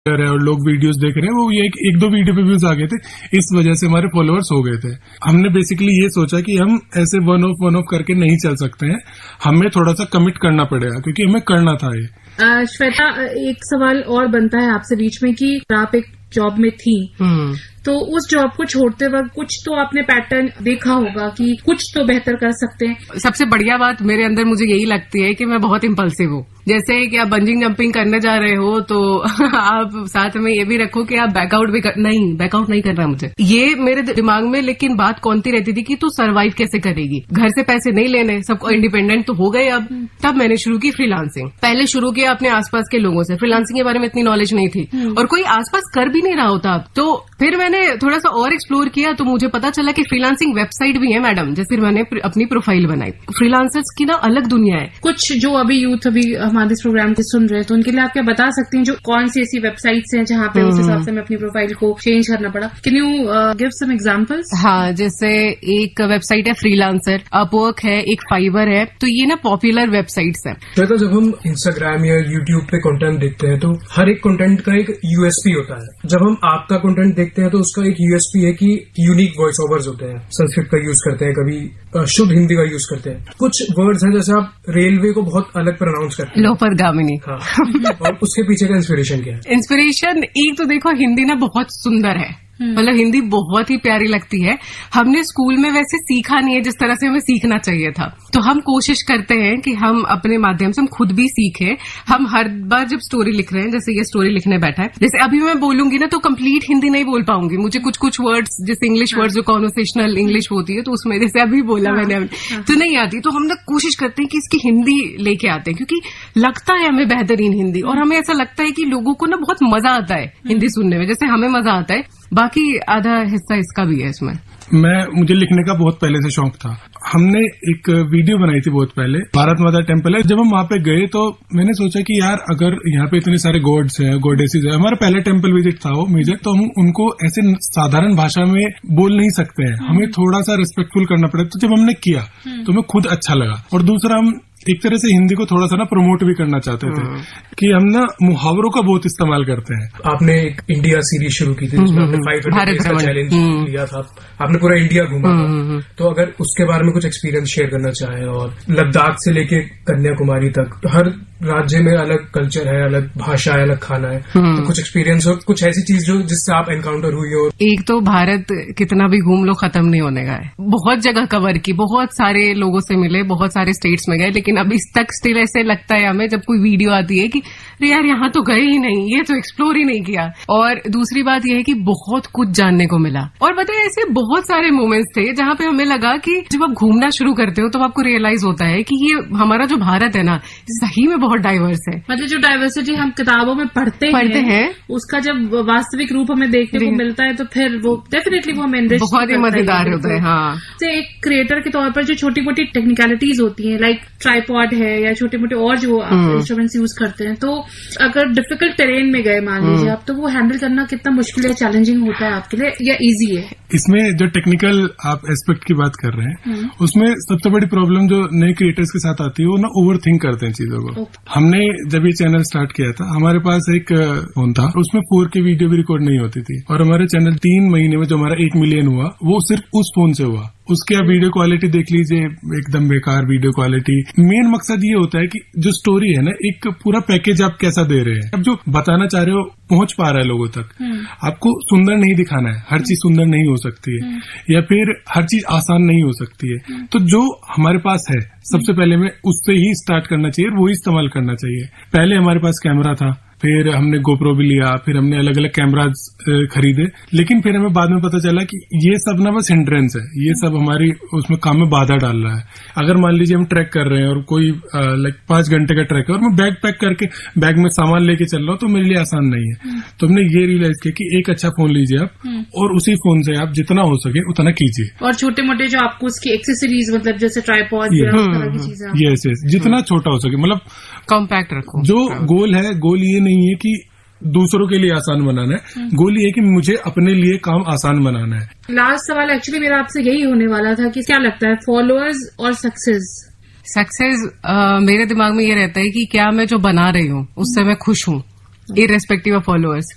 है और लोग वीडियोस देख रहे हैं, वो ये एक दो वीडियो पे व्यूज आ गए थे, इस वजह से हमारे फॉलोअर्स हो गए थे। हमने बेसिकली ये सोचा कि हम ऐसे वन ऑफ करके नहीं चल सकते हैं, हमें थोड़ा सा कमिट करना पड़ेगा क्योंकि हमें करना था ये। श्वेता, एक सवाल और बनता है आपसे बीच में कि आप एक जॉब में थी, तो उस जॉब को छोड़ते वक्त कुछ तो आपने पैटर्न देखा होगा कि कुछ तो बेहतर कर सकते हैं। सबसे बढ़िया बात मेरे अंदर मुझे यही लगती है कि मैं बहुत इम्पल्सिव हूँ। जैसे कि आप बंजिंग जंपिंग करने जा रहे हो तो आप साथ में ये भी रखो कि आप बैकआउट भी बैकआउट नहीं करना मुझे, ये मेरे दिमाग में लेकिन बात कौनती रहती थी कि तू सरवाइव कैसे करेगी, घर से पैसे नहीं लेने, सबको इंडिपेंडेंट तो हो गए अब। तब मैंने शुरू की फ्रीलांसिंग। पहले शुरू किया अपने आसपास के लोगों से, फ्रीलांसिंग के बारे में इतनी नॉलेज नहीं थी और कोई आसपास कर भी नहीं रहा होता। तो फिर मैंने थोड़ा सा और एक्सप्लोर किया तो मुझे पता चला कि फ्रीलांसिंग वेबसाइट भी है मैडम, जैसे मैंने अपनी प्रोफाइल बनाई। फ्रीलांसर्स की ना अलग दुनिया है। कुछ जो अभी यूथ अभी हमारे इस प्रोग्राम के सुन रहे हैं तो उनके लिए आप क्या बता सकती हैं जो कौन सी ऐसी वेबसाइट्स हैं जहां पे उस हिसाब से मैं अपनी प्रोफाइल को चेंज करना पड़ा? Can you give some examples? हाँ, जैसे एक वेबसाइट है फ्रीलांसर, अपवर्क है, एक फाइवर है, तो ये ना पॉपुलर वेबसाइट्स है। तो जब हम इंस्टाग्राम या यूट्यूब पे कंटेंट देखते हैं तो हर एक कंटेंट का एक यूएसपी होता है। जब हम आपका कंटेंट देखते हैं तो उसका एक यूएसपी है कि यूनिक वॉइस ओवर्स होते हैं, संस्कृत का यूज करते हैं, कभी शुद्ध हिंदी का यूज करते हैं। कुछ वर्ड्स हैं जैसे आप रेलवे को बहुत अलग प्रोनाउंस करते हैं, लोपरगामिनी। हाँ। और उसके पीछे का इंस्पिरेशन क्या है? इंस्पिरेशन एक तो देखो, हिंदी ना बहुत सुंदर है, मतलब हिंदी बहुत ही प्यारी लगती है। हमने स्कूल में वैसे सीखा नहीं है जिस तरह से हमें सीखना चाहिए था, तो हम कोशिश करते हैं कि हम अपने माध्यम से हम खुद भी सीखें। हम हर बार जब स्टोरी लिख रहे हैं, जैसे ये स्टोरी लिखने बैठा है, जैसे अभी मैं बोलूंगी ना तो कंप्लीट हिंदी नहीं बोल पाऊंगी, मुझे कुछ वर्ड्स जैसे इंग्लिश वर्ड्स जो कॉन्वर्सेशनल इंग्लिश होती है तो उसमें जैसे अभी बोला मैंने तो नहीं आती, तो हम लोग कोशिश करते हैं कि इसकी हिंदी लेके आते हैं क्योंकि लगता है हमें बेहतरीन हिंदी, और हमें ऐसा लगता है कि लोगों को ना बहुत मजा आता है हिंदी सुनने में, जैसे हमें मजा आता है। बाकी आधा हिस्सा इसका भी है इसमें। मुझे लिखने का बहुत पहले से शौक था। हमने एक वीडियो बनाई थी बहुत पहले, भारत माता टेम्पल है। जब हम वहां पे गए तो मैंने सोचा कि यार अगर यहाँ पे इतने सारे गॉड्स हैं, गॉडेसेस है, हमारा पहला टेम्पल विजिट था वो मेजर, तो हम उनको ऐसे साधारण भाषा में बोल नहीं सकते हैं, हमें थोड़ा सा रिस्पेक्टफुल करना पड़ेगा। तो जब हमने किया तो हमें खुद अच्छा लगा, और दूसरा हम एक तरह से हिंदी को थोड़ा सा ना प्रमोट भी करना चाहते थे कि हम ना मुहावरों का बहुत इस्तेमाल करते हैं। आपने एक इंडिया सीरीज शुरू की थी जिसमें आपने 500 डेज का चैलेंज लिया था, आपने पूरा इंडिया घूमा था, तो अगर उसके बारे में कुछ एक्सपीरियंस शेयर करना चाहें। और लद्दाख से लेके कन्याकुमारी तक हर राज्य में अलग कल्चर है, अलग भाषा है, अलग खाना है, तो कुछ एक्सपीरियंस हो, कुछ ऐसी चीज जो जिससे आप एनकाउंटर हुई हो। एक तो भारत कितना भी घूम लो खत्म नहीं होने का है, बहुत जगह कवर की, बहुत सारे लोगों से मिले, बहुत सारे स्टेट्स में गए, लेकिन अब इस तक स्टिल ऐसे लगता है हमें जब कोई वीडियो आती है कि यार यहाँ तो गए ही नहीं, ये तो एक्सप्लोर ही नहीं किया। और दूसरी बात यह है कि बहुत कुछ जानने को मिला। और बताइए ऐसे बहुत सारे मोमेंट्स थे जहाँ पे हमें लगा कि जब आप घूमना शुरू करते हो तो आपको रियलाइज होता है कि ये हमारा जो भारत है ना सही में बहुत डाइवर्स है। मतलब जो डाइवर्सिटी हम किताबों में पढ़ते हैं उसका जब वास्तविक रूप हमें देखने को मिलता है तो फिर वो डेफिनेटली वो हमें बहुत ही मजेदार होता है। हाँ, एक क्रिएटर के तौर पर जो छोटी मोटी टेक्निकलिटीज होती हैं, लाइक ट्राइपॉड है या छोटे मोटे और जो इंस्ट्रूमेंट्स यूज करते हैं, तो अगर डिफिकल्ट टेरेन में गए मान लीजिए आप, तो वो हैंडल करना कितना मुश्किल है, चैलेंजिंग होता है आपके लिए या इजी है? इसमें जो टेक्निकल आप एस्पेक्ट की बात कर रहे हैं उसमें सबसे बड़ी प्रॉब्लम जो नए क्रिएटर्स के साथ आती है वो ना ओवर थिंक करते हैं चीजों को। हमने जब ये चैनल स्टार्ट किया था हमारे पास एक फोन था, उसमें 4K वीडियो भी रिकॉर्ड नहीं होती थी, और हमारे चैनल 3 महीने में जो हमारा 1 मिलियन हुआ वो सिर्फ उस फोन से हुआ। उसके आप वीडियो क्वालिटी देख लीजिए, एकदम बेकार वीडियो क्वालिटी। मेन मकसद ये होता है कि जो स्टोरी है ना, एक पूरा पैकेज आप कैसा दे रहे हैं, अब जो बताना चाह रहे हो पहुंच पा रहा है लोगों तक। आपको सुंदर नहीं दिखाना है, हर चीज सुंदर नहीं हो सकती है, या फिर हर चीज आसान नहीं हो सकती है। तो जो हमारे पास है सबसे पहले में उससे ही स्टार्ट करना चाहिए, वो ही इस्तेमाल करना चाहिए। पहले हमारे पास कैमरा था, फिर हमने गोप्रो भी लिया, फिर हमने अलग अलग कैमराज खरीदे, लेकिन फिर हमें बाद में पता चला कि ये सब ना बस हिंड्रेंस है, ये सब हमारी उसमें काम में बाधा डाल रहा है। अगर मान लीजिए हम ट्रैक कर रहे हैं और कोई 5 घंटे का ट्रैक है और मैं बैग पैक करके बैग में सामान लेके चल रहा हूँ तो मेरे लिए आसान नहीं है। तो हमने ये रियलाइज किया कि एक अच्छा फोन लीजिए आप और उसी फोन से आप जितना हो सके उतना कीजिए, और छोटे मोटे जो आपको उसकी एक्सेसरीज मतलब जैसे ट्राइपॉड की चीजें, यस जितना छोटा हो सके, मतलब कॉम्पैक्ट रखो। जो गोल है, गोल ये नहीं है कि दूसरों के लिए आसान बनाना है, गोल ये है कि मुझे अपने लिए काम आसान बनाना है। लास्ट सवाल एक्चुअली मेरा आपसे यही होने वाला था कि क्या लगता है फॉलोअर्स और सक्सेस मेरे दिमाग में ये रहता है कि क्या मैं जो बना रही हूँ उससे मैं खुश हूँ, इररेस्पेक्टिव ऑफ फॉलोअर्स।